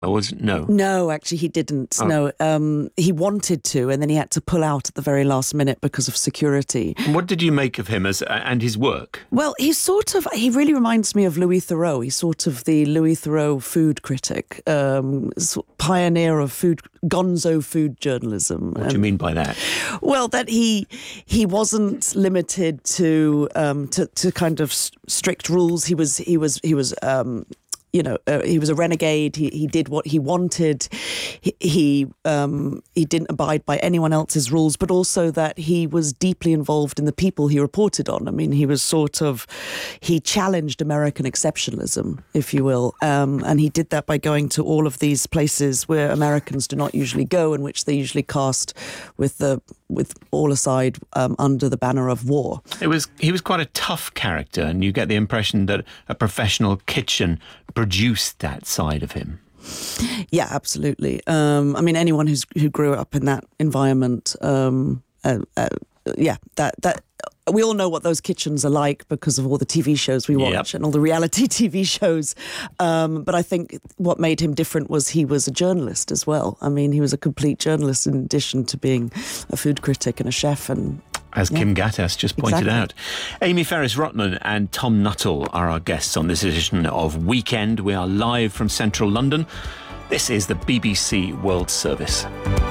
Or was it? No. No, actually, he didn't. Oh. No, he wanted to, and then he had to pull out at the very last minute because of security. What did you make of him and his work? Well, he really reminds me of Louis Theroux. He's sort of the Louis Theroux food critic, pioneer of gonzo food journalism. What do you mean by that? Well, that he wasn't limited to kind of strict rules. He was he was a renegade. He did what he wanted. He didn't abide by anyone else's rules, but also that he was deeply involved in the people he reported on. I mean, he challenged American exceptionalism, if you will, and he did that by going to all of these places where Americans do not usually go, and which they usually cast with all aside under the banner of war. He was quite a tough character, and you get the impression that a professional kitchen produced that side of him. Yeah, absolutely. I mean, anyone who grew up in that environment, that we all know what those kitchens are like because of all the TV shows we watch and all the reality TV shows. But I think what made him different was he was a journalist as well. I mean, he was a complete journalist in addition to being a food critic and a chef. And as Kim Gattas just pointed out. Amy Ferris-Rotman and Tom Nuttall are our guests on this edition of Weekend. We are live from central London. This is the BBC World Service.